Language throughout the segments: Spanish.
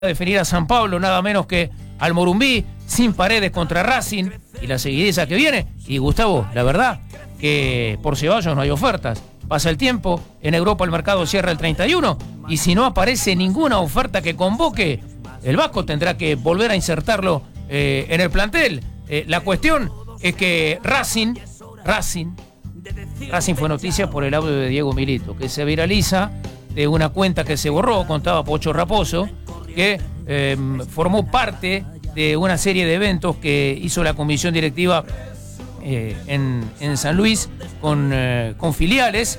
definir a San Pablo, nada menos que al Morumbí, sin Paredes contra Racing, y la seguidilla que viene. Y Gustavo, la verdad que por Ceballos no hay ofertas. Pasa el tiempo, en Europa el mercado cierra el 31, y si no aparece ninguna oferta que convoque, el Vasco tendrá que volver a insertarlo en el plantel. La cuestión es que Racing fue noticia por el audio de Diego Milito, que se viraliza de una cuenta que se borró, contaba Pocho Raposo, que formó parte de una serie de eventos que hizo la comisión directiva en San Luis con filiales.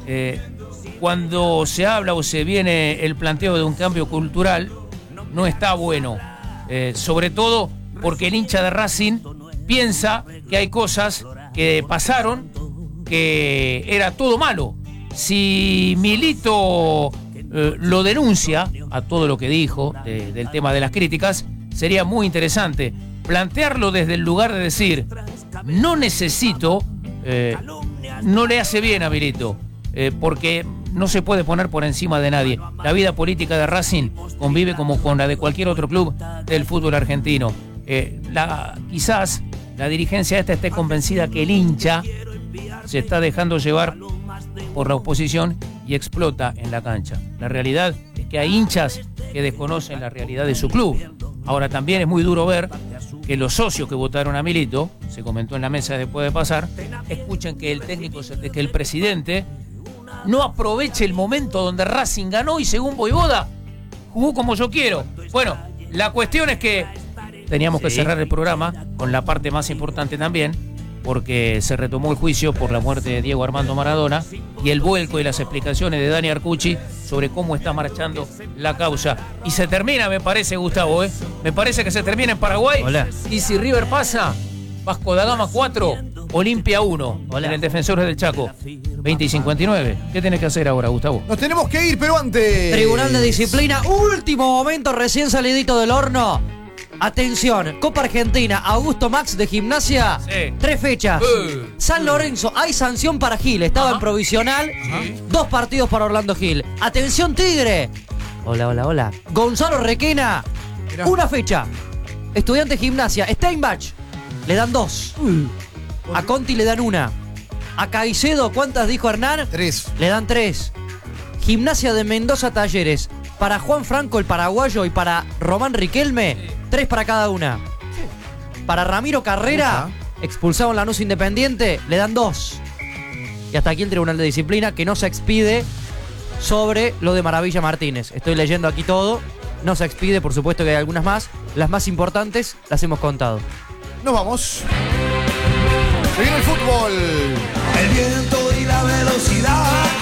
Cuando se habla o se viene el planteo de un cambio cultural, no está bueno, sobre todo porque el hincha de Racing piensa que hay cosas que pasaron que era todo malo. Si Milito lo denuncia a todo lo que dijo del tema de las críticas, sería muy interesante plantearlo desde el lugar de decir: no necesito, no le hace bien a Milito, porque no se puede poner por encima de nadie. La vida política de Racing convive como con la de cualquier otro club del fútbol argentino. Quizás la dirigencia esté convencida que el hincha se está dejando llevar por la oposición y explota en la cancha. La realidad es que hay hinchas que desconocen la realidad de su club. Ahora también es muy duro ver que los socios que votaron a Milito, se comentó en la mesa después de pasar, escuchen que el técnico, que el presidente no aproveche el momento donde Racing ganó y según Voivoda jugó como yo quiero. Bueno, la cuestión es que teníamos que cerrar el programa con la parte más importante también, porque se retomó el juicio por la muerte de Diego Armando Maradona y el vuelco y las explicaciones de Dani Arcucci sobre cómo está marchando la causa. Y se termina, me parece, Gustavo, me parece que se termina en Paraguay. Hola. Y si River pasa, Vasco da Gama 4, Olimpia 1, en el Defensores del Chaco, 20 y 59. ¿Qué tenés que hacer ahora, Gustavo? Nos tenemos que ir, pero antes... Tribunal de Disciplina, último momento, recién salidito del horno. Atención, Copa Argentina, Augusto Max de Gimnasia, Sí. 3 fechas. San Lorenzo, hay sanción para Gil, estaba en provisional. 2 partidos para Orlando Gil. Atención, Tigre. Hola. Gonzalo Requena, Mirá. 1 fecha. Estudiante Gimnasia, Steinbach, le dan 2. A Conti le dan 1. A Caicedo, ¿cuántas dijo Hernán? 3. Le dan 3. Gimnasia de Mendoza Talleres. Para Juan Franco, el paraguayo, y para Román Riquelme, 3 para cada una. Para Ramiro Carrera, expulsado en Lanús Independiente, le dan 2. Y hasta aquí el Tribunal de Disciplina, que no se expide sobre lo de Maravilla Martínez. Estoy leyendo aquí todo. No se expide, por supuesto que hay algunas más. Las más importantes las hemos contado. Nos vamos. Se viene el fútbol. El viento y la velocidad